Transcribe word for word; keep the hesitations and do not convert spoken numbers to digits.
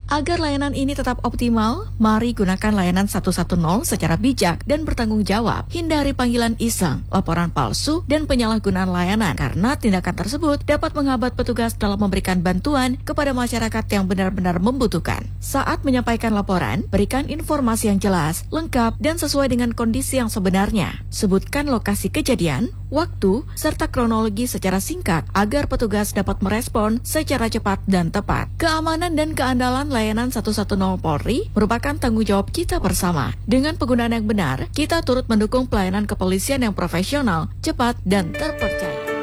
Agar layanan ini tetap optimal, mari gunakan layanan satu satu nol secara bijak dan bertanggung jawab. Hindari panggilan iseng, laporan palsu, dan penyalahgunaan layanan karena tindakan tersebut dapat menghambat petugas dalam memberikan bantuan kepada masyarakat yang benar-benar membutuhkan. Saat menyampaikan laporan, berikan informasi yang jelas, lengkap, dan sesuai dengan kondisi yang sebenarnya. Sebutkan lokasi kejadian, waktu, serta kronologi secara singkat agar petugas dapat merespon secara cepat dan tepat. Keamanan dan keandalan layanan satu satu nol Polri merupakan tanggung jawab kita bersama. Dengan penggunaan yang benar, kita turut mendukung pelayanan kepolisian yang profesional, cepat, dan terpercaya.